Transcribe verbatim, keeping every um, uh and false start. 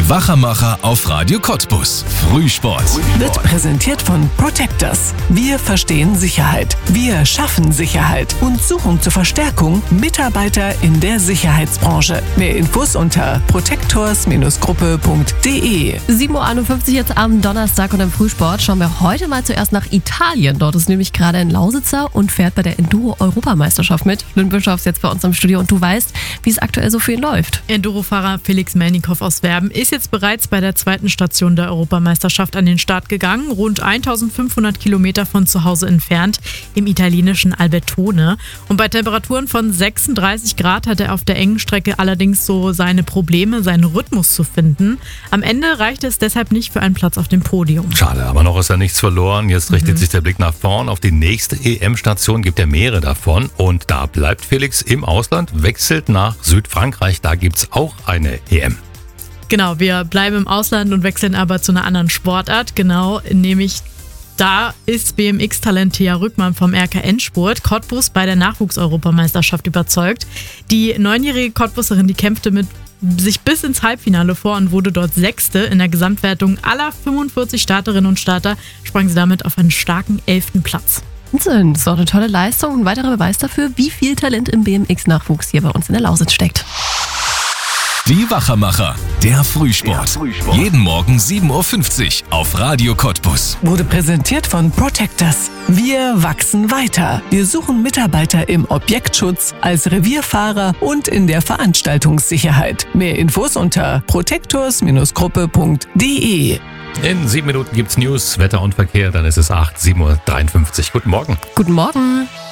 Wachamacher auf Radio Cottbus. Frühsport. Wird präsentiert von Protectors. Wir verstehen Sicherheit. Wir schaffen Sicherheit und suchen zur Verstärkung Mitarbeiter in der Sicherheitsbranche. Mehr Infos unter protectors Gruppe punkt de. sieben Uhr einundfünfzig jetzt am Donnerstag und im Frühsport schauen wir heute mal zuerst nach Italien. Dort ist nämlich gerade ein Lausitzer und fährt bei der Enduro-Europameisterschaft mit. Lynn Bischoff ist jetzt bei uns im Studio und du weißt, wie es aktuell so für ihn läuft. Enduro-Fahrer Felix Melnikow aus Werben ist jetzt bereits bei der zweiten Station der Europameisterschaft an den Start gegangen, rund eintausendfünfhundert Kilometer von zu Hause entfernt, im italienischen Albertone. Und bei Temperaturen von sechsunddreißig Grad hat er auf der engen Strecke allerdings so seine Probleme, seinen Rhythmus zu finden. Am Ende reichte es deshalb nicht für einen Platz auf dem Podium. Schade, aber noch ist ja nichts verloren. Jetzt richtet mhm. sich der Blick nach vorn auf die nächste E M-Station, gibt ja mehrere davon. Und da bleibt Felix im Ausland, wechselt nach Südfrankreich, da gibt es auch eine E M. Genau, wir bleiben im Ausland und wechseln aber zu einer anderen Sportart. Genau, nämlich da ist B M X-Talent Thea Rückmann vom R K N-Sport Cottbus bei der Nachwuchseuropameisterschaft überzeugt. Die neunjährige Cottbuserin, die kämpfte mit sich bis ins Halbfinale vor und wurde dort Sechste in der Gesamtwertung aller fünfundvierzig Starterinnen und Starter, sprang sie damit auf einen starken elften Platz. Wahnsinn, das ist doch eine tolle Leistung und ein weiterer Beweis dafür, wie viel Talent im B M X-Nachwuchs hier bei uns in der Lausitz steckt. Die Wachamacher, der Frühsport. Der Frühsport. Jeden Morgen sieben Uhr fünfzig auf Radio Cottbus. Wurde präsentiert von Protectors. Wir wachsen weiter. Wir suchen Mitarbeiter im Objektschutz, als Revierfahrer und in der Veranstaltungssicherheit. Mehr Infos unter protectors Gruppe punkt de. In sieben Minuten gibt's News, Wetter und Verkehr, dann ist es acht, sieben Uhr dreiundfünfzig. Guten Morgen. Guten Morgen.